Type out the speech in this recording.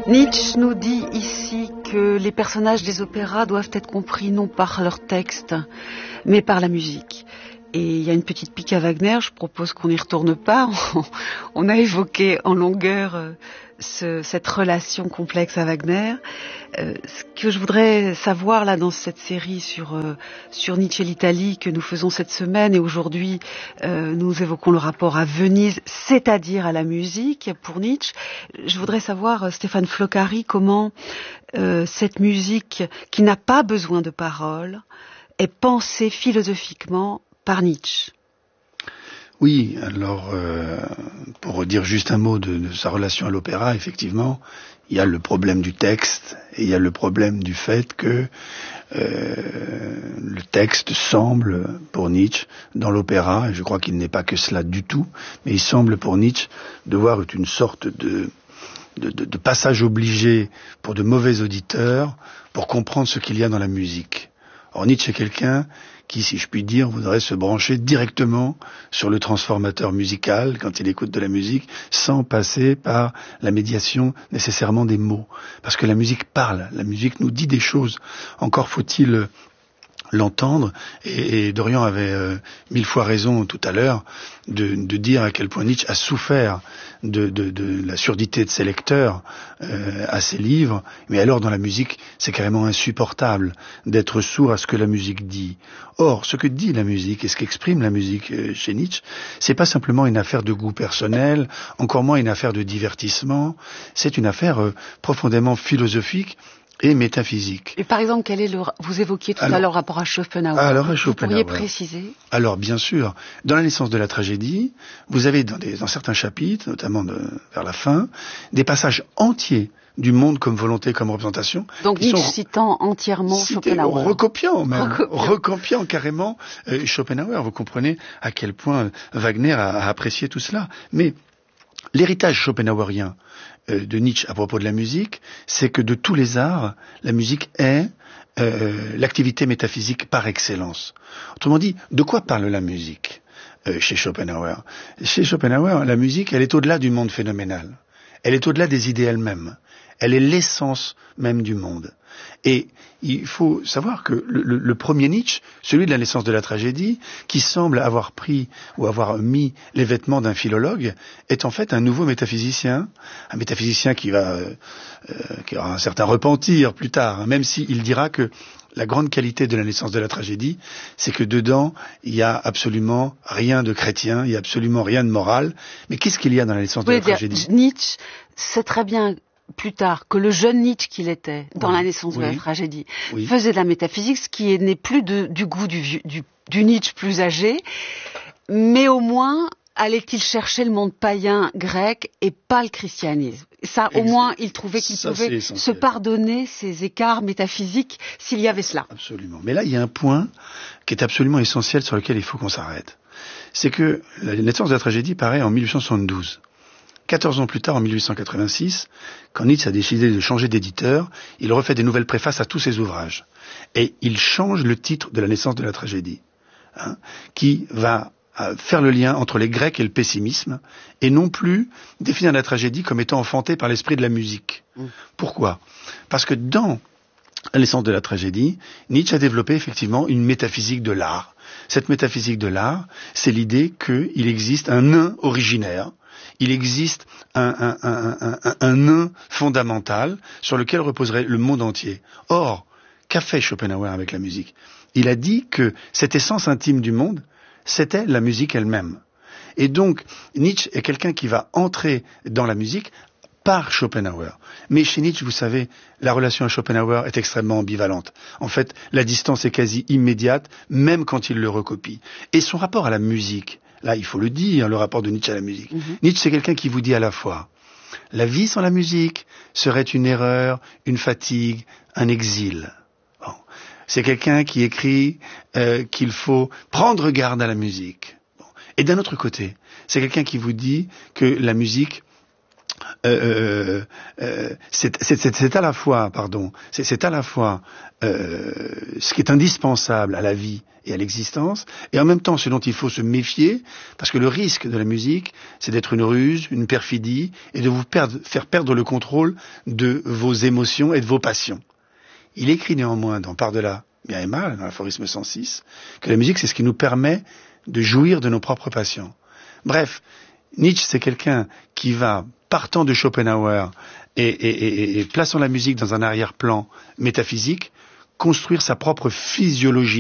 Nietzsche nous dit ici que les personnages des opéras doivent être compris non par leur texte, mais par la musique. Et il y a une petite pique à Wagner, je propose qu'on n'y retourne pas. On a évoqué en longueur cette relation complexe à Wagner. Ce que je voudrais savoir là dans cette série sur Nietzsche et l'Italie que nous faisons cette semaine, et aujourd'hui nous évoquons le rapport à Venise, c'est-à-dire à la musique pour Nietzsche. Je voudrais savoir, Stéphane Floccari, comment cette musique qui n'a pas besoin de paroles est pensée philosophiquement par Nietzsche. Oui, alors pour dire juste un mot de sa relation à l'opéra, effectivement, il y a le problème du texte et il y a le problème du fait que le texte semble pour Nietzsche dans l'opéra, et je crois qu'il n'est pas que cela du tout, mais il semble pour Nietzsche devoir être une sorte de passage obligé pour de mauvais auditeurs pour comprendre ce qu'il y a dans la musique. Or Nietzsche est quelqu'un qui, si je puis dire, voudrait se brancher directement sur le transformateur musical quand il écoute de la musique, sans passer par la médiation nécessairement des mots. Parce que la musique parle, la musique nous dit des choses. Encore faut-il l'entendre, et Dorian avait 1000 fois raison tout à l'heure de dire à quel point Nietzsche a souffert de la surdité de ses lecteurs à ses livres, mais alors dans la musique c'est carrément insupportable d'être sourd à ce que la musique dit. Or, ce que dit la musique et ce qu'exprime la musique chez Nietzsche, c'est pas simplement une affaire de goût personnel, encore moins une affaire de divertissement, c'est une affaire profondément philosophique et métaphysique. Et par exemple, vous évoquiez tout à l'heure le rapport à Schopenhauer. Alors, vous pourriez préciser? Alors, bien sûr, dans la naissance de la tragédie, vous avez dans certains chapitres, notamment vers la fin, des passages entiers du monde comme volonté, comme représentation. Donc Nietzsche citant entièrement Schopenhauer. Recopiant carrément Schopenhauer. Vous comprenez à quel point Wagner a apprécié tout cela. Mais l'héritage schopenhauerien de Nietzsche à propos de la musique, c'est que de tous les arts, la musique est l'activité métaphysique par excellence. Autrement dit, de quoi parle la musique chez Schopenhauer? Chez Schopenhauer, la musique, elle est au-delà du monde phénoménal. Elle est au-delà des idées elles-mêmes. Elle est l'essence même du monde. Et il faut savoir que le premier Nietzsche, celui de la naissance de la tragédie, qui semble avoir pris ou avoir mis les vêtements d'un philologue, est en fait un nouveau métaphysicien, un métaphysicien qui aura un certain repentir plus tard, même s'il dira que la grande qualité de la naissance de la tragédie, c'est que dedans, il y a absolument rien de chrétien, il y a absolument rien de moral. Mais qu'est-ce qu'il y a dans la naissance de la tragédie? Nietzsche sait très bien plus tard que le jeune Nietzsche qu'il était dans la naissance de la tragédie faisait de la métaphysique, ce qui n'est plus du goût du Nietzsche plus âgé, mais au moins allait-il chercher le monde païen grec et pas le christianisme. Ça, au moins, il trouvait qu'il pouvait se pardonner ces écarts métaphysiques s'il y avait cela. Absolument. Mais là, il y a un point qui est absolument essentiel sur lequel il faut qu'on s'arrête. C'est que la naissance de la tragédie paraît en 1872. 14 ans plus tard, en 1886, quand Nietzsche a décidé de changer d'éditeur, il refait des nouvelles préfaces à tous ses ouvrages. Et il change le titre de la naissance de la tragédie, qui va faire le lien entre les Grecs et le pessimisme, et non plus définir la tragédie comme étant enfantée par l'esprit de la musique. Pourquoi? Parce que dans la naissance de la tragédie, Nietzsche a développé effectivement une métaphysique de l'art. Cette métaphysique de l'art, c'est l'idée qu'il existe un nain originaire, il existe un nain fondamental sur lequel reposerait le monde entier. Or, qu'a fait Schopenhauer avec la musique? Il a dit que cette essence intime du monde, c'était la musique elle-même. Et donc, Nietzsche est quelqu'un qui va entrer dans la musique par Schopenhauer. Mais chez Nietzsche, vous savez, la relation à Schopenhauer est extrêmement ambivalente. En fait, la distance est quasi immédiate, même quand il le recopie. Et son rapport à la musique, là, il faut le dire, le rapport de Nietzsche à la musique. Nietzsche, c'est quelqu'un qui vous dit à la fois, la vie sans la musique serait une erreur, une fatigue, un exil. Bon. C'est quelqu'un qui écrit qu'il faut prendre garde à la musique. Bon. Et d'un autre côté, c'est quelqu'un qui vous dit que la musique c'est à la fois, c'est à la fois ce qui est indispensable à la vie et à l'existence, et en même temps ce dont il faut se méfier, parce que le risque de la musique, c'est d'être une ruse, une perfidie, et de vous faire perdre le contrôle de vos émotions et de vos passions. Il écrit néanmoins dans Par-delà bien et mal, dans l'aphorisme 106, que la musique c'est ce qui nous permet de jouir de nos propres passions. Bref, Nietzsche c'est quelqu'un qui va, partant de Schopenhauer et plaçant la musique dans un arrière-plan métaphysique, construire sa propre physiologie